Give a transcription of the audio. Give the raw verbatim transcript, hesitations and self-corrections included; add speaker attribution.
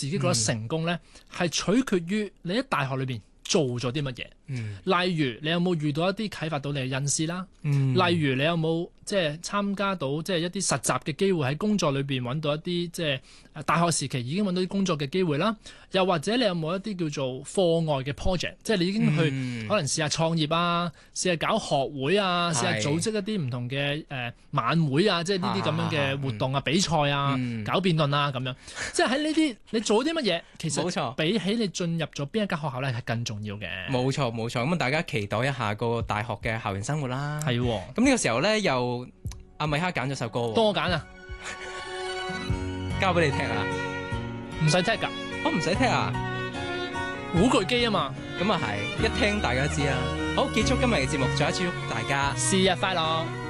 Speaker 1: 自己覺得成功咧，係、嗯、取決於你喺大學裏邊做咗啲乜嘢。
Speaker 2: 嗯，
Speaker 1: 例如你有冇遇到一啲啟發到你嘅恩師啦？
Speaker 2: 嗯，
Speaker 1: 例如你有冇即係參加到即係一啲實習嘅機會，喺工作裏邊揾到一啲即係大學時期已經揾到啲工作嘅機會啦？又或者你有冇一啲叫做課外嘅 project， 即係你已經去、嗯、可能試下創業啊，試下搞學會啊，試下組織一啲唔同嘅誒、呃、晚會啊，即係呢啲咁樣嘅活動啊、嗯、比賽啊、嗯、搞辯論啊咁樣。即係喺呢啲你做啲乜嘢，其實冇錯，比起你進入咗邊一間學校咧係更重要嘅。
Speaker 2: 冇錯冇錯，咁大家期待一下個大學嘅校園生活啦。
Speaker 1: 係喎，
Speaker 2: 咁呢個時候咧，又阿米哈揀咗首歌，
Speaker 1: 多我揀啊，
Speaker 2: 交俾你聽啊，
Speaker 1: 唔使聽㗎，
Speaker 2: 我唔使聽啊，
Speaker 1: 古巨基啊嘛，
Speaker 2: 咁啊係，一聽大家都知啦。好，結束今日嘅節目，再一次祝大家
Speaker 1: 生日快樂。